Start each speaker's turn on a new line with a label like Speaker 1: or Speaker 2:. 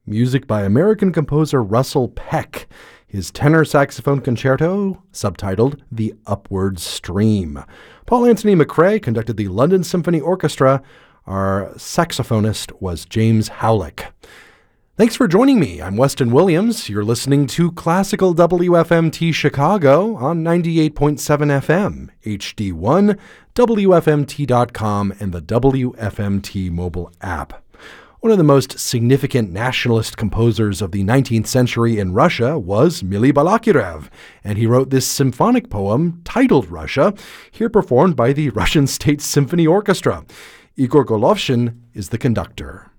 Speaker 1: music by American composer Russell Peck. His tenor saxophone concerto, subtitled The Upward Stream. Paul Anthony McRae conducted the London Symphony Orchestra. Our saxophonist was James Howlick. Thanks for joining me. I'm Weston Williams. You're listening to Classical WFMT Chicago on 98.7 FM, HD1, WFMT.com, and the WFMT mobile app. One of the most significant nationalist composers of the 19th century in Russia was Mily Balakirev, and he wrote this symphonic poem titled Russia, here performed by the Russian State Symphony Orchestra. Igor Golovshin is the conductor.